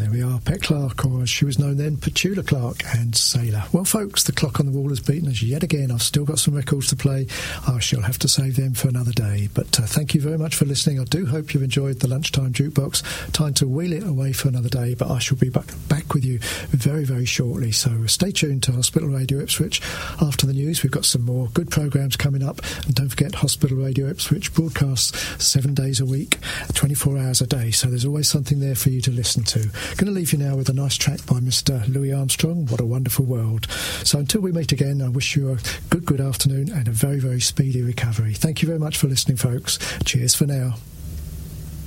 There we are, Pet Clark, or as she was known then, Petula Clark, and Sailor. Well, folks, the clock on the wall has beaten us yet again. I've still got some records to play. I shall have to save them for another day. But thank you very much for listening. I do hope you've enjoyed the Lunchtime Jukebox. Time to wheel it away for another day, but I shall be back with you very, very shortly. So stay tuned to Hospital Radio Ipswich. After the news, we've got some more good programmes coming up. And don't forget, Hospital Radio Ipswich broadcasts 7 days a week, 24 hours a day. So there's always something there for you to listen to. Going to leave you now with a nice track by Mr. Louis Armstrong, What a Wonderful World. So until we meet again, I wish you a good afternoon and a very, very speedy recovery. Thank you very much for listening, folks. Cheers for now.